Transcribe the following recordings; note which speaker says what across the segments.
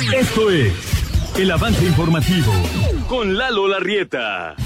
Speaker 1: Esto es el avance informativo con Lalo Larrieta.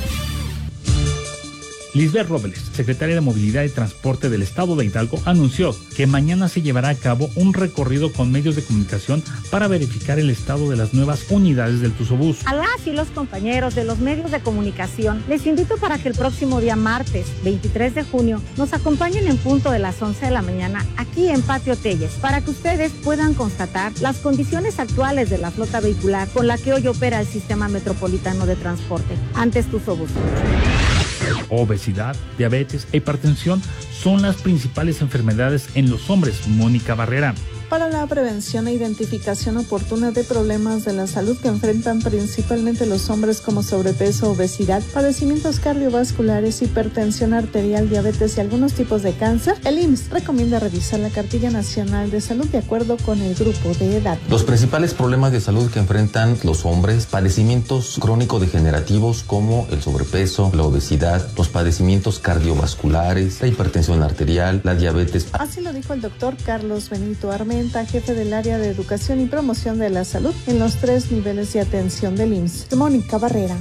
Speaker 2: Lisbeth Robles, secretaria de Movilidad y Transporte del Estado de Hidalgo, anunció que mañana se llevará a cabo un recorrido con medios de comunicación para verificar el estado de las nuevas unidades del Tuzobús.
Speaker 3: A las y los compañeros de los medios de comunicación, les invito para que el próximo día martes, 23 de junio, nos acompañen en punto de las 11 de la mañana aquí en Patio Telles, para que ustedes puedan constatar las condiciones actuales de la flota vehicular con la que hoy opera el Sistema Metropolitano de Transporte, antes Tuzobús.
Speaker 2: Obesidad, diabetes e hipertensión son las principales enfermedades en los hombres. Mónica Barrera.
Speaker 4: Para la prevención e identificación oportuna de problemas de la salud que enfrentan principalmente los hombres como sobrepeso, obesidad, padecimientos cardiovasculares, hipertensión arterial, diabetes y algunos tipos de cáncer, el IMSS recomienda revisar la Cartilla Nacional de Salud de acuerdo con el grupo de edad.
Speaker 5: Los principales problemas de salud que enfrentan los hombres, padecimientos crónico-degenerativos como el sobrepeso, la obesidad, los padecimientos cardiovasculares, la hipertensión arterial, la diabetes.
Speaker 4: Así lo dijo el doctor Carlos Benito Armenta, jefe del área de educación y promoción de la salud en los 3 niveles de atención del IMSS. Mónica Barrera.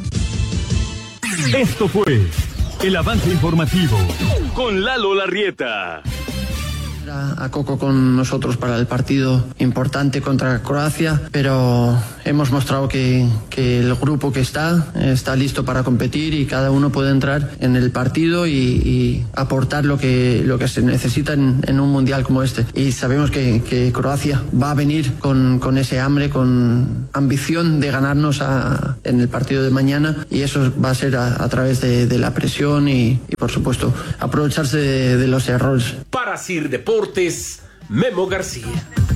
Speaker 1: Esto fue el avance informativo con Lalo Larrieta.
Speaker 6: A Coco con nosotros para el partido importante contra Croacia, pero hemos mostrado que el grupo que está listo para competir y cada uno puede entrar en el partido y aportar lo que se necesita en un mundial como este. Y sabemos que Croacia va a venir con ese hambre, con ambición de ganarnos en el partido de mañana, y eso va a ser a través de la presión y por supuesto aprovecharse de los errores.
Speaker 7: Para Sir Deportes, Memo García.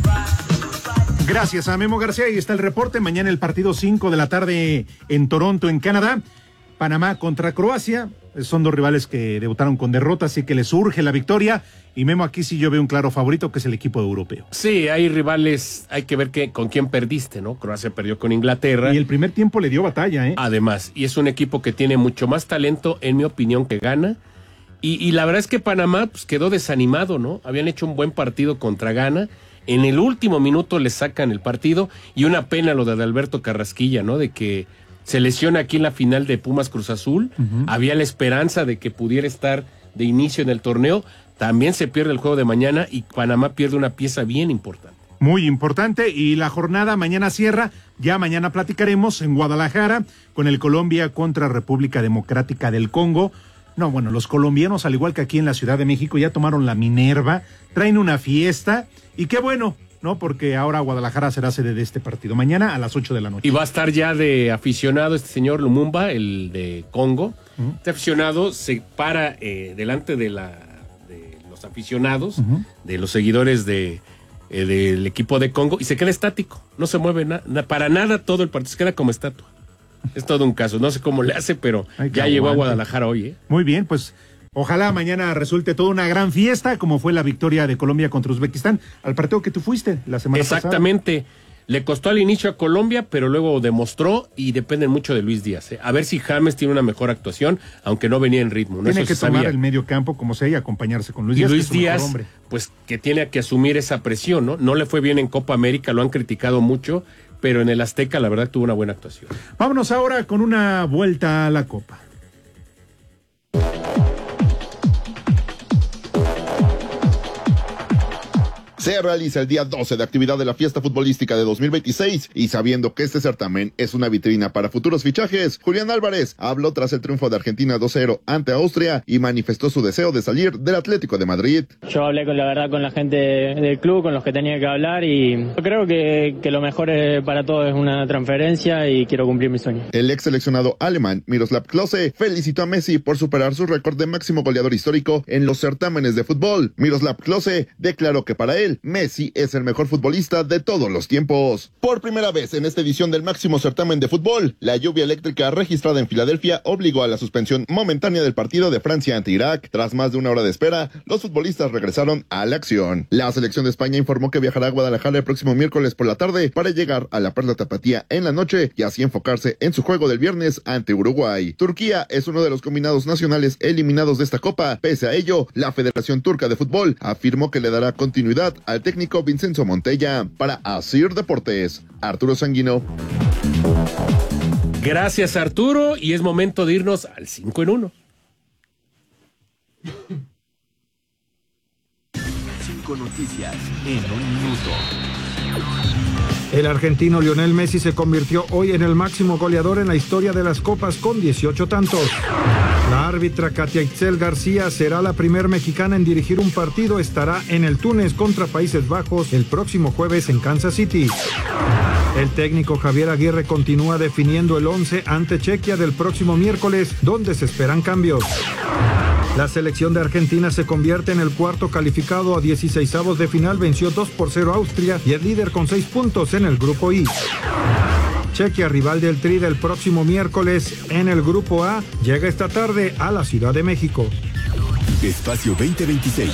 Speaker 8: Gracias a Memo García. Ahí está el reporte. Mañana el partido 5 de la tarde en Toronto, en Canadá. Panamá contra Croacia. Son dos rivales que debutaron con derrota, así que les urge la victoria. Y Memo, aquí sí yo veo un claro favorito, que es el equipo europeo.
Speaker 7: Sí, hay rivales, hay que ver con quién perdiste, ¿no? Croacia perdió con Inglaterra.
Speaker 8: Y el primer tiempo le dio batalla, ¿eh?
Speaker 7: Además, y es un equipo que tiene mucho más talento, en mi opinión, que Ghana. Y la verdad es que Panamá pues, quedó desanimado, ¿no? Habían hecho un buen partido contra Ghana. En el último minuto le sacan el partido. Y una pena lo de Adalberto Carrasquilla, ¿no? De que se lesiona aquí en la final de Pumas Cruz Azul. Uh-huh. Había la esperanza de que pudiera estar de inicio en el torneo. También se pierde el juego de mañana y Panamá pierde una pieza bien importante.
Speaker 8: Muy importante, y la jornada mañana cierra. Ya mañana platicaremos en Guadalajara con el Colombia contra República Democrática del Congo. No, bueno, los colombianos, al igual que aquí en la Ciudad de México, ya tomaron la Minerva, traen una fiesta, y qué bueno, ¿no? Porque ahora Guadalajara será sede de este partido, mañana a las 8 de la noche.
Speaker 7: Y va a estar ya de aficionado este señor Lumumba, el de Congo. Uh-huh. Este aficionado se para delante de los aficionados, uh-huh, de los seguidores del equipo de Congo, y se queda estático, no se mueve para nada todo el partido, se queda como estatua. Es todo un caso, no sé cómo le hace, pero ya llegó a Guadalajara hoy, ¿eh?
Speaker 8: Muy bien, pues ojalá mañana resulte toda una gran fiesta, como fue la victoria de Colombia contra Uzbekistán, al partido que tú fuiste la semana pasada.
Speaker 7: Exactamente, le costó al inicio a Colombia, pero luego demostró, y depende mucho de Luis Díaz, ¿eh? A ver si James tiene una mejor actuación, aunque no venía en ritmo, ¿no?
Speaker 8: Tiene
Speaker 7: Eso
Speaker 8: que tomar
Speaker 7: sabía.
Speaker 8: el medio campo como sea y acompañarse con Luis Díaz.
Speaker 7: Y Luis Díaz,
Speaker 8: hombre,
Speaker 7: pues que tiene que asumir esa presión, ¿no? No le fue bien en Copa América, lo han criticado mucho, pero en el Azteca la verdad tuvo una buena actuación.
Speaker 8: Vámonos ahora con una vuelta a la Copa.
Speaker 9: Se realiza el día 12 de actividad de la fiesta futbolística de 2026 y sabiendo que este certamen es una vitrina para futuros fichajes, Julián Álvarez habló tras el triunfo de Argentina 2-0 ante Austria y manifestó su deseo de salir del Atlético de Madrid.
Speaker 10: Yo hablé con la gente del club, con los que tenía que hablar, y yo creo que lo mejor para todos es una transferencia y quiero cumplir mi sueño.
Speaker 9: El ex seleccionado alemán Miroslav Klose felicitó a Messi por superar su récord de máximo goleador histórico en los certámenes de fútbol. Miroslav Klose declaró que para él Messi es el mejor futbolista de todos los tiempos. Por primera vez en esta edición del máximo certamen de fútbol, la lluvia eléctrica registrada en Filadelfia obligó a la suspensión momentánea del partido de Francia ante Irak. Tras más de una hora de espera, los futbolistas regresaron a la acción. La selección de España informó que viajará a Guadalajara el próximo miércoles por la tarde para llegar a la Perla Tapatía en la noche y así enfocarse en su juego del viernes ante Uruguay. Turquía es uno de los combinados nacionales eliminados de esta copa. Pese a ello, la Federación Turca de Fútbol afirmó que le dará continuidad al técnico Vincenzo Montella. Para Asir Deportes, Arturo Sanguino.
Speaker 7: Gracias, Arturo, y es momento de irnos al 5 en 1.
Speaker 1: 5 noticias en un minuto.
Speaker 11: El argentino Lionel Messi se convirtió hoy en el máximo goleador en la historia de las copas con 18 tantos. La árbitra Katia Itzel García será la primer mexicana en dirigir un partido. Estará en el Túnez contra Países Bajos el próximo jueves en Kansas City. El técnico Javier Aguirre continúa definiendo el 11 ante Chequia del próximo miércoles, donde se esperan cambios. La selección de Argentina se convierte en el cuarto calificado a 16avos de final, venció 2-0 a Austria y es líder con 6 puntos en el grupo I. Chequia, rival del Tri del próximo miércoles en el grupo A, llega esta tarde a la Ciudad de México.
Speaker 1: Espacio 2026.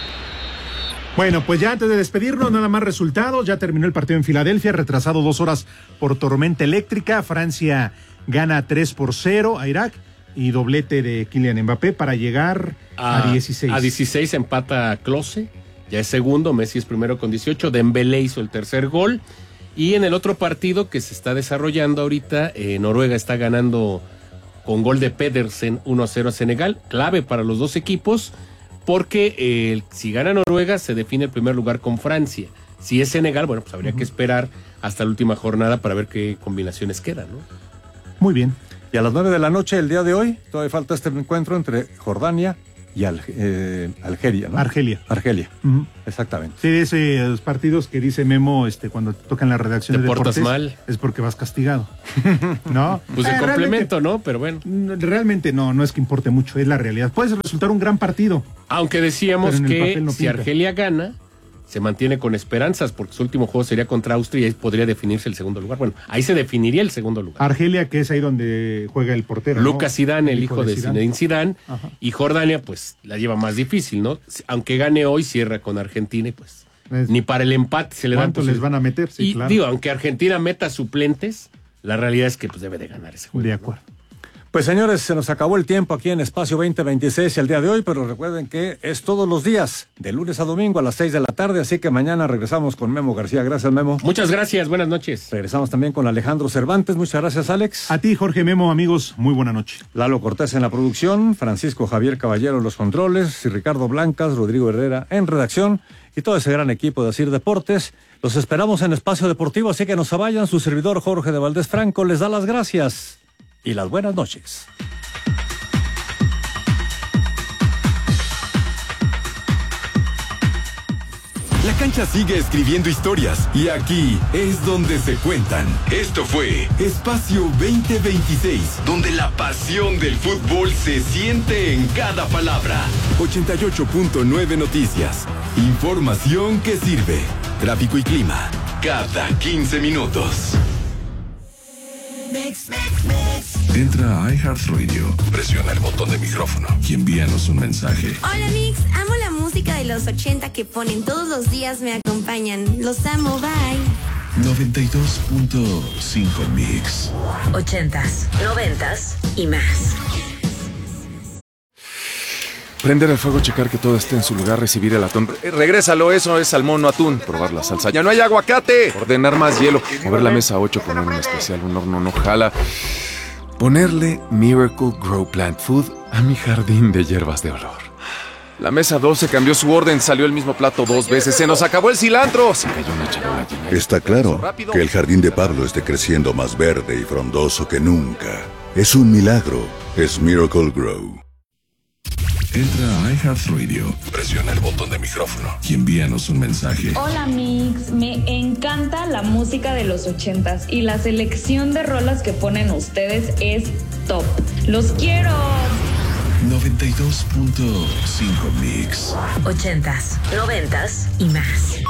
Speaker 8: Bueno, pues ya antes de despedirnos, nada más resultados. Ya terminó el partido en Filadelfia, retrasado 2 horas por tormenta eléctrica. Francia gana 3-0 a Irak y doblete de Kylian Mbappé para llegar a 16.
Speaker 7: A 16 empata Klose, ya es segundo, Messi es primero con 18, Dembélé hizo el tercer gol. Y en el otro partido que se está desarrollando ahorita, Noruega está ganando con gol de Pedersen 1-0 a Senegal, clave para los dos equipos, porque si gana Noruega se define el primer lugar con Francia. Si es Senegal, bueno, pues habría que esperar hasta la última jornada para ver qué combinaciones quedan, ¿no?
Speaker 8: Muy bien.
Speaker 12: Y a las 9 de la noche, el día de hoy, todavía falta este encuentro entre Jordania y Algeria, ¿no?
Speaker 8: Argelia.
Speaker 12: Uh-huh. Exactamente.
Speaker 8: Sí, esos partidos que dice Memo cuando tocan la redacción de
Speaker 7: Deportes
Speaker 8: mal es porque vas castigado. ¿No?
Speaker 7: Pues de complemento, ¿no? Pero bueno.
Speaker 8: Realmente no es que importe mucho, es la realidad. Puede resultar un gran partido.
Speaker 7: Aunque decíamos que
Speaker 8: no
Speaker 7: si Argelia gana, se mantiene con esperanzas, porque su último juego sería contra Austria y ahí podría definirse el segundo lugar. Bueno, ahí se definiría el segundo lugar.
Speaker 8: Argelia, que es ahí donde juega el portero,
Speaker 7: Lucas Zidane, el hijo de Zinedine Zidane. Ajá. Y Jordania, pues, la lleva más difícil, ¿no? Aunque gane hoy, cierra con Argentina y pues, ni para el empate se le dan.
Speaker 8: ¿Cuánto les van a meter? Sí,
Speaker 7: y
Speaker 8: claro.
Speaker 7: Digo, aunque Argentina meta suplentes, la realidad es que pues debe de ganar ese juego.
Speaker 8: De acuerdo.
Speaker 12: Pues señores, se nos acabó el tiempo aquí en Espacio 2026 el día de hoy, pero recuerden que es todos los días, de lunes a domingo a las 6 de la tarde, así que mañana regresamos con Memo García. Gracias, Memo.
Speaker 7: Muchas gracias, buenas noches.
Speaker 12: Regresamos también con Alejandro Cervantes. Muchas gracias, Alex.
Speaker 8: A ti, Jorge Memo, amigos, muy buena noche.
Speaker 12: Lalo Cortés en la producción, Francisco Javier Caballero en los controles, y Ricardo Blancas, Rodrigo Herrera en redacción, y todo ese gran equipo de Asir Deportes. Los esperamos en Espacio Deportivo, así que no se vayan. Su servidor Jorge de Valdés Franco les da las gracias y las buenas noches.
Speaker 1: La cancha sigue escribiendo historias y aquí es donde se cuentan. Esto fue Espacio 2026, donde la pasión del fútbol se siente en cada palabra. 88.9 Noticias. Información que sirve. Tráfico y clima cada 15 minutos.
Speaker 13: Entra a iHeartRadio, presiona el botón de micrófono y envíanos un mensaje.
Speaker 14: Hola Mix, amo la música de los 80 que ponen todos los días, me acompañan. Los amo, bye.
Speaker 13: 92.5 Mix.
Speaker 15: 80s, 90s y más.
Speaker 16: Prender el fuego, checar que todo esté en su lugar, recibir el atún. Regrésalo, eso es salmón, no atún. Probar la salsa. ¡Ya no hay aguacate! Ordenar más hielo. Mover la mesa 8, poner un especial, un horno no jala. Ponerle Miracle Grow Plant Food a mi jardín de hierbas de olor. La mesa 12 cambió su orden, salió el mismo plato 2 veces. ¡Se nos acabó el cilantro! Se cayó una charola llena.
Speaker 13: Está claro que el jardín de Pablo esté creciendo más verde y frondoso que nunca. Es un milagro. Es Miracle Grow. Entra a iHeartRadio, presiona el botón de micrófono y envíanos un mensaje.
Speaker 17: Hola Mix, me encanta la música de los 80s y la selección de rolas que ponen ustedes es top. ¡Los quiero!
Speaker 13: 92.5 Mix.
Speaker 15: 80s, 90s y más.